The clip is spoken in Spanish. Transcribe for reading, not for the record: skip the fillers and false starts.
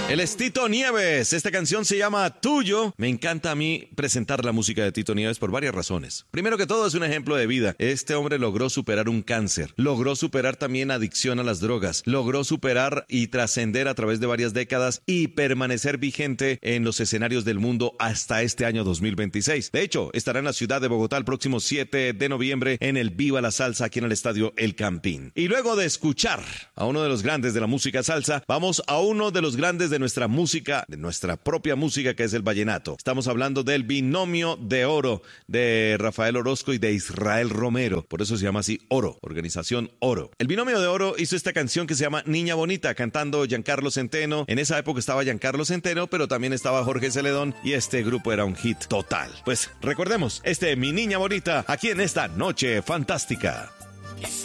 Él es Tito Nieves. Esta canción se llama Tuyo. Me encanta a mí presentar la música de Tito Nieves por varias razones. Primero que todo, es un ejemplo de vida. Este hombre logró superar un cáncer, logró superar también adicción a las drogas, logró superar y trascender a través de varias décadas y permanecer vigente en los escenarios del mundo hasta este año 2026. De hecho, estará en la ciudad de Bogotá el próximo 7 de noviembre en el Viva la Salsa aquí en el estadio El Campín. Y luego de escuchar a uno de los grandes de la música salsa, vamos a uno de los grandes de nuestra música, de nuestra propia música, que es el vallenato. Estamos hablando del Binomio de Oro de Rafael Orozco y de Israel Romero. Por eso se llama así Oro, Organización Oro. El Binomio de Oro hizo esta canción que se llama Niña Bonita, cantando Giancarlo Centeno. En esa época estaba Giancarlo Centeno, pero también estaba Jorge Celedón, y este grupo era un hit total. Pues recordemos, Mi Niña Bonita, aquí en esta noche fantástica.